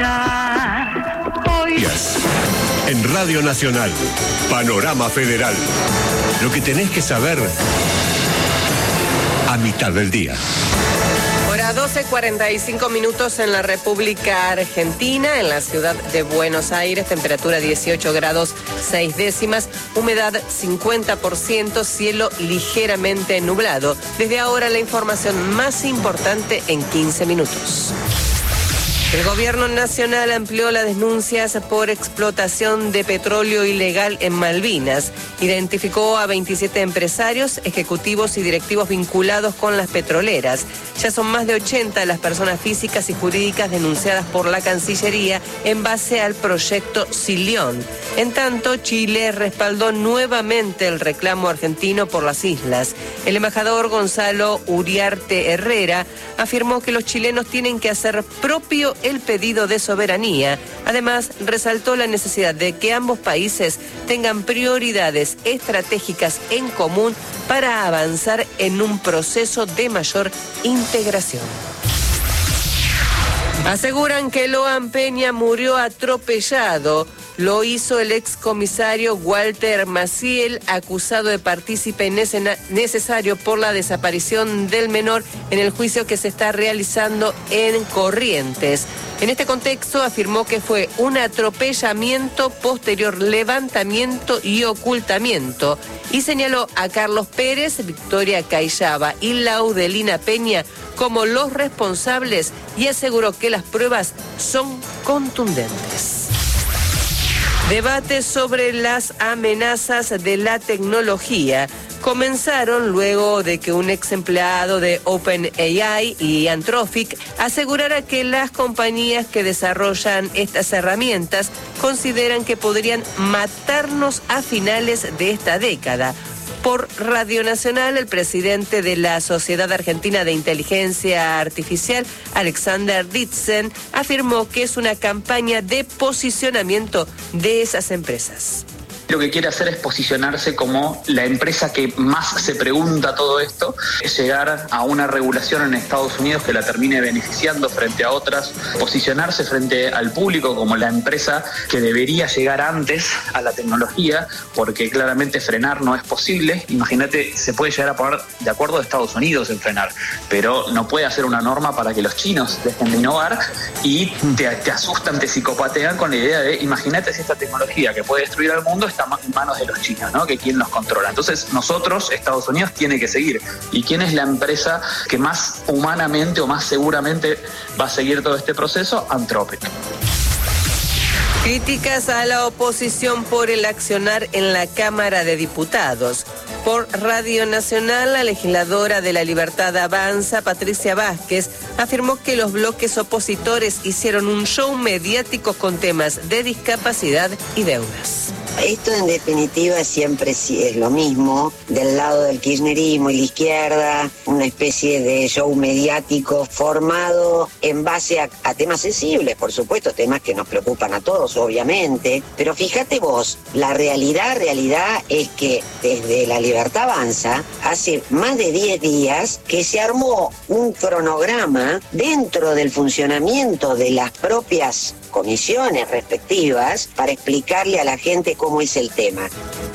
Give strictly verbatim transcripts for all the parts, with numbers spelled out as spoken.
cantar. Hoy Yes. En Radio Nacional, Panorama Federal. Lo que tenés que saber a mitad del día. Hora doce cuarenta y cinco minutos en la República Argentina, en la ciudad de Buenos Aires, temperatura dieciocho grados seis décimas, humedad cincuenta por ciento, cielo ligeramente nublado. Desde ahora la información más importante en quince minutos. El gobierno nacional amplió las denuncias por explotación de petróleo ilegal en Malvinas. Identificó a veintisiete empresarios, ejecutivos y directivos vinculados con las petroleras. Ya son más de ochenta las personas físicas y jurídicas denunciadas por la Cancillería en base al proyecto Silión. En tanto, Chile respaldó nuevamente el reclamo argentino por las islas. El embajador Gonzalo Uriarte Herrera afirmó que los chilenos tienen que hacer propio el pedido de soberanía. Además, resaltó la necesidad de que ambos países tengan prioridades estratégicas en común para avanzar en un proceso de mayor integración. Aseguran que Loan Peña murió atropellado. Lo hizo el excomisario Walter Maciel, acusado de partícipe necesario por la desaparición del menor en el juicio que se está realizando en Corrientes. En este contexto afirmó que fue un atropellamiento, posterior levantamiento y ocultamiento. Y señaló a Carlos Pérez, Victoria Cayaba y Laudelina Peña como los responsables y aseguró que las pruebas son contundentes. Debates sobre las amenazas de la tecnología comenzaron luego de que un ex empleado de OpenAI y Anthropic asegurara que las compañías que desarrollan estas herramientas consideran que podrían matarnos a finales de esta década. Por Radio Nacional, el presidente de la Sociedad Argentina de Inteligencia Artificial, Alexander Ditzen, afirmó que es una campaña de posicionamiento de esas empresas. Lo que quiere hacer es posicionarse como la empresa que más se pregunta todo esto, es llegar a una regulación en Estados Unidos que la termine beneficiando frente a otras, posicionarse frente al público como la empresa que debería llegar antes a la tecnología, porque claramente frenar no es posible. Imagínate, se puede llegar a poner de acuerdo a Estados Unidos en frenar, pero no puede hacer una norma para que los chinos dejen de innovar y te, te asustan, te psicopatean con la idea de, imagínate si esta tecnología que puede destruir al mundo está en manos de los chinos, ¿no? Que quién nos controla. Entonces nosotros, Estados Unidos, tiene que seguir. ¿Y quién es la empresa que más humanamente o más seguramente va a seguir todo este proceso? Anthropic. Críticas a la oposición por el accionar en la Cámara de Diputados. Por Radio Nacional, la legisladora de La Libertad Avanza, Patricia Vázquez, afirmó que los bloques opositores hicieron un show mediático con temas de discapacidad y deudas. Esto en definitiva siempre es lo mismo, del lado del kirchnerismo y la izquierda, una especie de show mediático formado en base a, a temas sensibles, por supuesto, temas que nos preocupan a todos, obviamente, pero fíjate vos, la realidad, realidad es que desde La Libertad Avanza, hace más de diez días que se armó un cronograma dentro del funcionamiento de las propias comisiones respectivas para explicarle a la gente cómo es el tema.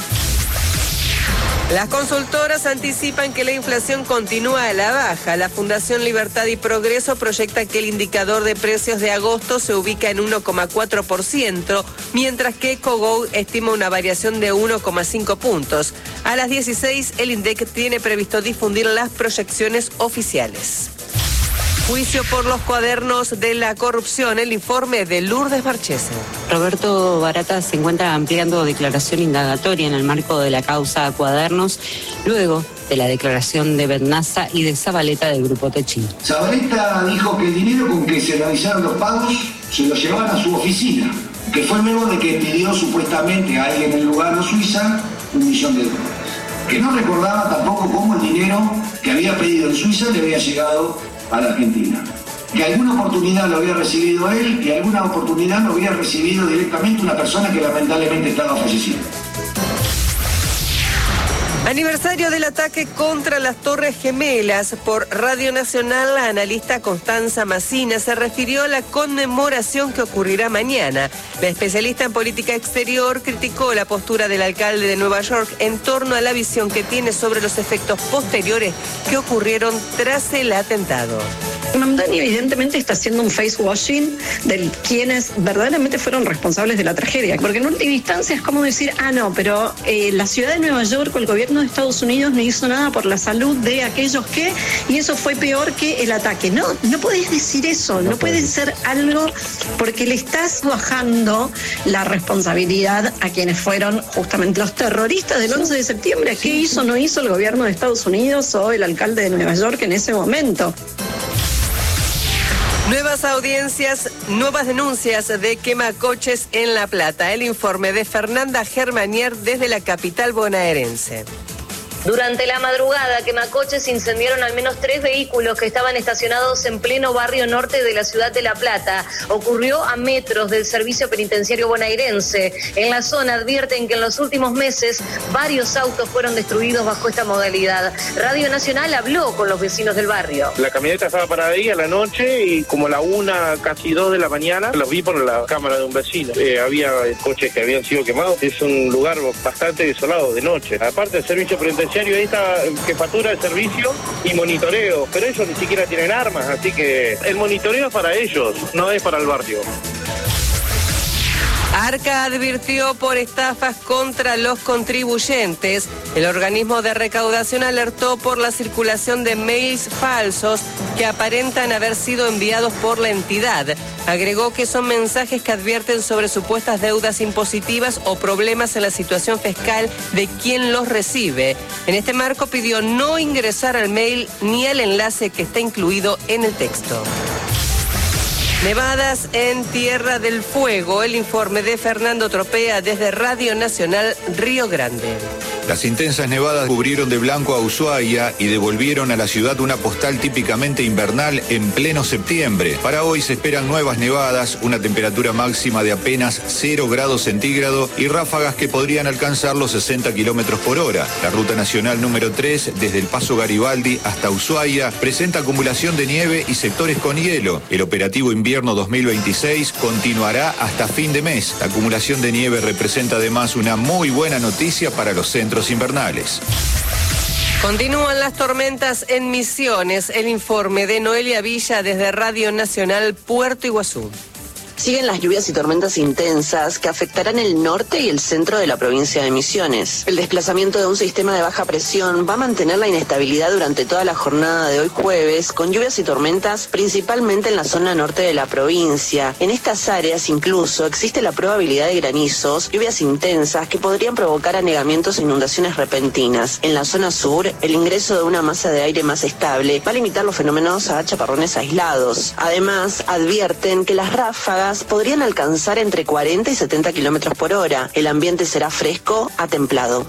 Las consultoras anticipan que la inflación continúa a la baja. La Fundación Libertad y Progreso proyecta que el indicador de precios de agosto se ubica en uno coma cuatro por ciento, mientras que Ecogo estima una variación de uno coma cinco puntos. A las dieciséis, el INDEC tiene previsto difundir las proyecciones oficiales. Juicio por los cuadernos de la corrupción, el informe de Lourdes Marchese. Roberto Barata se encuentra ampliando declaración indagatoria en el marco de la causa Cuadernos, luego de la declaración de Bernaza y de Zabaleta del Grupo Techín. Zabaleta dijo que el dinero con que se realizaron los pagos se lo llevaban a su oficina, que fue luego de que pidió supuestamente a alguien en Lugano, Suiza, un millón de dólares. Que no recordaba tampoco cómo el dinero que había pedido en Suiza le había llegado a la Argentina. Que alguna oportunidad lo había recibido él y alguna oportunidad lo había recibido directamente una persona que lamentablemente estaba fallecida. Aniversario del ataque contra las Torres Gemelas. Por Radio Nacional, la analista Constanza Massina se refirió a la conmemoración que ocurrirá mañana. La especialista en política exterior criticó la postura del alcalde de Nueva York en torno a la visión que tiene sobre los efectos posteriores que ocurrieron tras el atentado. Mamdani evidentemente está haciendo un face washing de quienes verdaderamente fueron responsables de la tragedia, porque en última instancia es como decir, ah no, pero eh, la ciudad de Nueva York o el gobierno de Estados Unidos no hizo nada por la salud de aquellos que, y eso fue peor que el ataque. No, no podés decir eso, no, no puede ser algo porque le estás bajando la responsabilidad a quienes fueron justamente los terroristas del once de septiembre. ¿Qué hizo o no hizo el gobierno de Estados Unidos o el alcalde de Nueva York en ese momento? Nuevas audiencias, nuevas denuncias de quemacoches en La Plata. El informe de Fernanda Germanier desde la capital bonaerense. Durante la madrugada, quemacoches incendiaron al menos tres vehículos que estaban estacionados en pleno barrio norte de la ciudad de La Plata. Ocurrió a metros del servicio penitenciario bonaerense. En la zona advierten que en los últimos meses varios autos fueron destruidos bajo esta modalidad. Radio Nacional habló con los vecinos del barrio. La camioneta estaba parada ahí a la noche y como a la una, casi dos de la mañana, los vi por la cámara de un vecino. Eh, había coches que habían sido quemados. Es un lugar bastante desolado de noche. Aparte, el servicio penitenciario ahí está jefatura de servicio y monitoreo, pero ellos ni siquiera tienen armas, así que el monitoreo es para ellos, no es para el barrio. Arca advirtió por estafas contra los contribuyentes. El organismo de recaudación alertó por la circulación de mails falsos que aparentan haber sido enviados por la entidad. Agregó que son mensajes que advierten sobre supuestas deudas impositivas o problemas en la situación fiscal de quien los recibe. En este marco pidió no ingresar al mail ni al enlace que está incluido en el texto. Nevadas en Tierra del Fuego. El informe de Fernando Tropea desde Radio Nacional Río Grande. Las intensas nevadas cubrieron de blanco a Ushuaia y devolvieron a la ciudad una postal típicamente invernal en pleno septiembre. Para hoy se esperan nuevas nevadas, una temperatura máxima de apenas cero grados centígrados y ráfagas que podrían alcanzar los sesenta kilómetros por hora. La ruta nacional número tres, desde el Paso Garibaldi hasta Ushuaia, presenta acumulación de nieve y sectores con hielo. El operativo invierno dos mil veintiséis continuará hasta fin de mes. La acumulación de nieve representa además una muy buena noticia para los centros invernales. Continúan las tormentas en Misiones. El informe de Noelia Villa desde Radio Nacional Puerto Iguazú. Siguen las lluvias y tormentas intensas que afectarán el norte y el centro de la provincia de Misiones. El desplazamiento de un sistema de baja presión va a mantener la inestabilidad durante toda la jornada de hoy jueves, con lluvias y tormentas principalmente en la zona norte de la provincia. En estas áreas incluso existe la probabilidad de granizos, lluvias intensas que podrían provocar anegamientos e inundaciones repentinas. En la zona sur, el ingreso de una masa de aire más estable va a limitar los fenómenos a chaparrones aislados. Además, advierten que las ráfagas podrían alcanzar entre cuarenta y setenta kilómetros por hora. El ambiente será fresco a templado.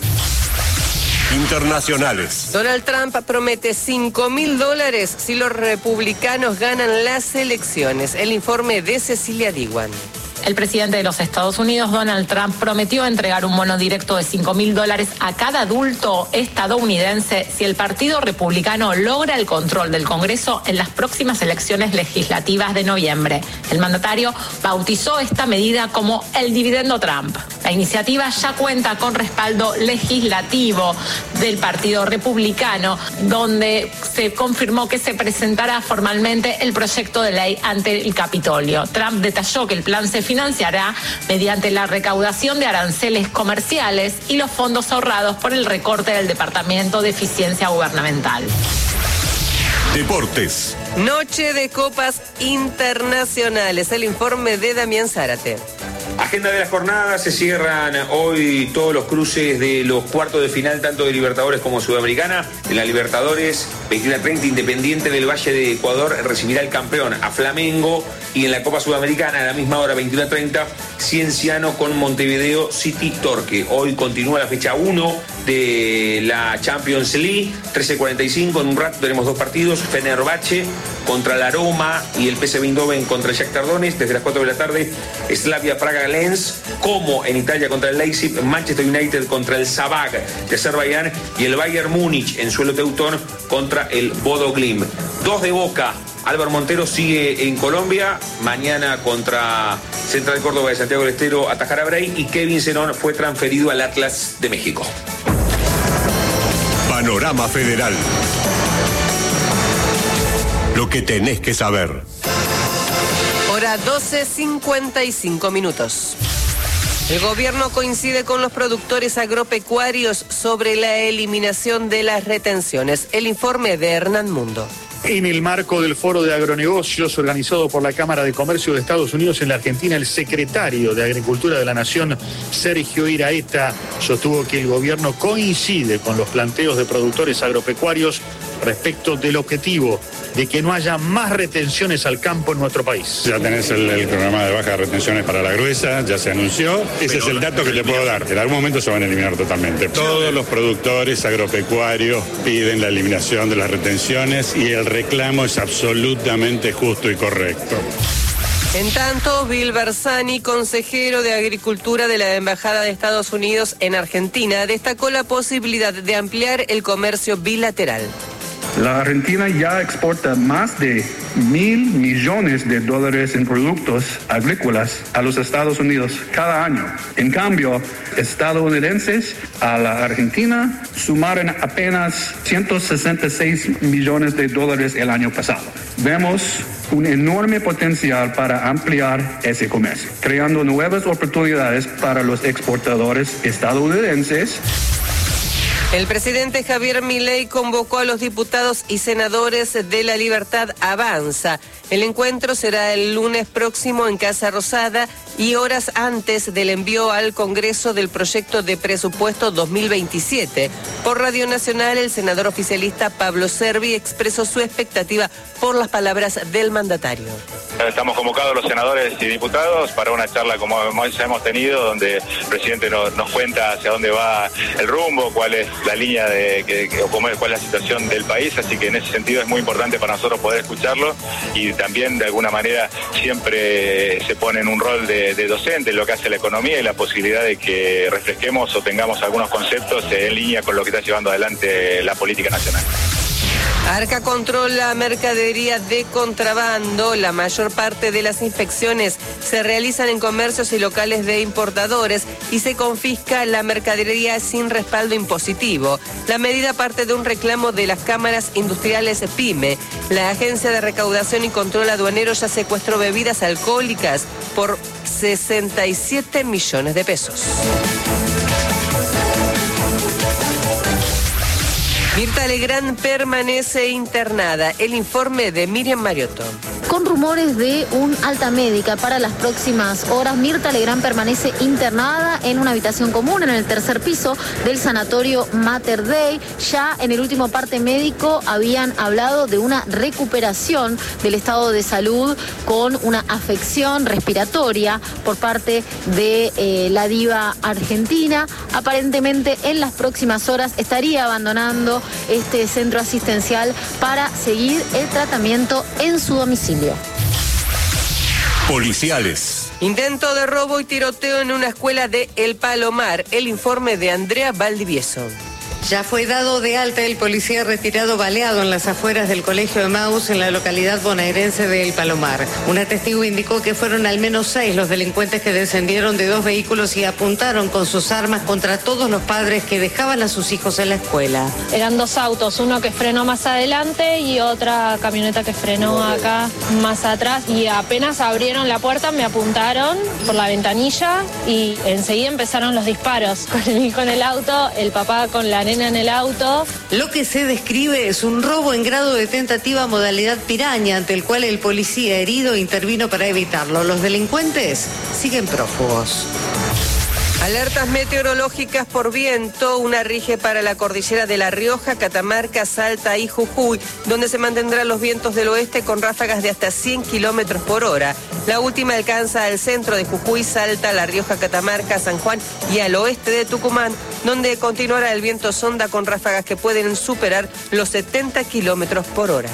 Internacionales. Donald Trump promete cinco mil dólares si los republicanos ganan las elecciones. El informe de Cecilia Diwan. El presidente de los Estados Unidos, Donald Trump, prometió entregar un bono directo de cinco mil dólares a cada adulto estadounidense si el Partido Republicano logra el control del Congreso en las próximas elecciones legislativas de noviembre. El mandatario bautizó esta medida como el dividendo Trump. La iniciativa ya cuenta con respaldo legislativo del Partido Republicano, donde se confirmó que se presentará formalmente el proyecto de ley ante el Capitolio. Trump detalló que el plan se financiará mediante la recaudación de aranceles comerciales y los fondos ahorrados por el recorte del Departamento de Eficiencia Gubernamental. Deportes. Noche de copas internacionales. El informe de Damián Zárate. Agenda de la jornada, se cierran hoy todos los cruces de los cuartos de final, tanto de Libertadores como Sudamericana. En la Libertadores, veintiuno a treinta, Independiente del Valle de Ecuador recibirá al campeón, a Flamengo. Y en la Copa Sudamericana, a la misma hora, veintiuno a treinta, Cienciano con Montevideo City Torque. Hoy continúa la fecha uno de la Champions League, trece cuarenta y cinco, en un rato tenemos dos partidos, Fenerbahce contra la Roma y el P S V Eindhoven contra el Shakhtar Donetsk, desde las cuatro de la tarde, Slavia Praga-Lens, como en Italia contra el Leipzig, Manchester United contra el Sabag de Azerbaiyán y el Bayern Múnich en suelo teutón contra el Bodo Glimt. Dos de Boca. Álvaro Montero sigue en Colombia, mañana contra Central Córdoba de Santiago del Estero a Tajará Bray, y Kevin Zenón fue transferido al Atlas de México. Panorama Federal. Lo que tenés que saber. Hora doce cincuenta y cinco minutos. El gobierno coincide con los productores agropecuarios sobre la eliminación de las retenciones. El informe de Hernán Mundo. En el marco del Foro de Agronegocios organizado por la Cámara de Comercio de Estados Unidos en la Argentina, el secretario de Agricultura de la Nación, Sergio Iraeta, sostuvo que el gobierno coincide con los planteos de productores agropecuarios respecto del objetivo de que no haya más retenciones al campo en nuestro país. Ya tenés el, el programa de baja de retenciones para la gruesa, ya se anunció. Ese es el dato que te puedo dar. En algún momento se van a eliminar totalmente. Todos los productores agropecuarios piden la eliminación de las retenciones y el reclamo es absolutamente justo y correcto. En tanto, Bill Bersani, consejero de Agricultura de la Embajada de Estados Unidos en Argentina, destacó la posibilidad de ampliar el comercio bilateral. La Argentina ya exporta más de mil millones de dólares en productos agrícolas a los Estados Unidos cada año. En cambio, estadounidenses a la Argentina sumaron apenas ciento sesenta y seis millones de dólares el año pasado. Vemos un enorme potencial para ampliar ese comercio, creando nuevas oportunidades para los exportadores estadounidenses. El presidente Javier Milei convocó a los diputados y senadores de La Libertad Avanza. El encuentro será el lunes próximo en Casa Rosada y horas antes del envío al Congreso del proyecto de presupuesto dos mil veintisiete. Por Radio Nacional, el senador oficialista Pablo Servi expresó su expectativa por las palabras del mandatario. Estamos convocados los senadores y diputados para una charla como ya hemos tenido, donde el presidente nos, nos cuenta hacia dónde va el rumbo, cuál es la línea de que, que, o cómo, cuál es la situación del país, así que en ese sentido es muy importante para nosotros poder escucharlo, y también de alguna manera siempre se pone en un rol de, de docente lo que hace la economía y la posibilidad de que refresquemos o tengamos algunos conceptos en línea con lo que está llevando adelante la política nacional. Arca controla mercadería de contrabando. La mayor parte de las inspecciones se realizan en comercios y locales de importadores y se confisca la mercadería sin respaldo impositivo. La medida parte de un reclamo de las cámaras industriales PYME. La Agencia de Recaudación y Control Aduanero ya secuestró bebidas alcohólicas por sesenta y siete millones de pesos. Mirta Legrand permanece internada. El informe de Miriam Mariotto. Con rumores de un alta médica para las próximas horas, Mirta Legrand permanece internada en una habitación común en el tercer piso del sanatorio Mater Dei. Ya en el último parte médico habían hablado de una recuperación del estado de salud con una afección respiratoria por parte de eh, la diva argentina. Aparentemente en las próximas horas estaría abandonando este centro asistencial para seguir el tratamiento en su domicilio. Policiales. Intento de robo y tiroteo en una escuela de El Palomar. El informe de Andrea Valdivieso. Ya fue dado de alta el policía retirado baleado en las afueras del colegio Emaús en la localidad bonaerense de El Palomar. Una testigo indicó que fueron al menos seis los delincuentes que descendieron de dos vehículos y apuntaron con sus armas contra todos los padres que dejaban a sus hijos en la escuela. Eran dos autos, uno que frenó más adelante y otra camioneta que frenó acá más atrás, y apenas abrieron la puerta me apuntaron por la ventanilla y enseguida empezaron los disparos. Con el hijo en el auto, el papá con la nena en el auto. Lo que se describe es un robo en grado de tentativa modalidad piraña, ante el cual el policía herido intervino para evitarlo. Los delincuentes siguen prófugos. Alertas meteorológicas por viento, una rige para la cordillera de La Rioja, Catamarca, Salta y Jujuy, donde se mantendrán los vientos del oeste con ráfagas de hasta cien kilómetros por hora. La última alcanza al centro de Jujuy, Salta, La Rioja, Catamarca, San Juan y al oeste de Tucumán, donde continuará el viento sonda con ráfagas que pueden superar los setenta kilómetros por hora.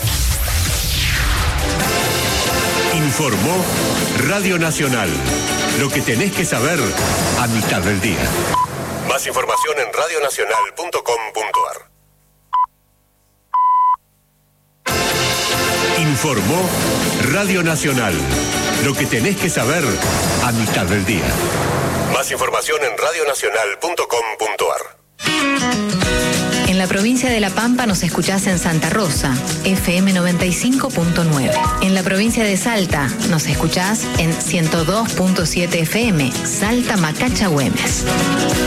Informó Radio Nacional. Lo que tenés que saber a mitad del día. Más información en radionacional punto com punto ar. Informó Radio Nacional. Lo que tenés que saber a mitad del día. Más información en radionacional punto com punto ar. En la provincia de La Pampa nos escuchás en Santa Rosa, F M noventa y cinco punto nueve. En la provincia de Salta nos escuchás en ciento dos punto siete F M, Salta Macacha Güemes.